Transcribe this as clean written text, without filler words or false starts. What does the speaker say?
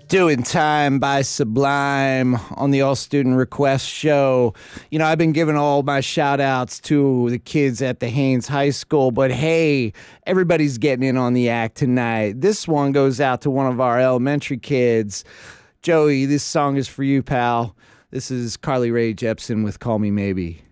Doing Time by Sublime on the All Student Request show. You know, I've been giving all my shout outs to the kids at the Haynes High School, but hey, everybody's getting in on the act tonight. This one goes out to one of our elementary kids. Joey, this song is for you, pal. This is Carly Rae Jepsen with Call Me Maybe.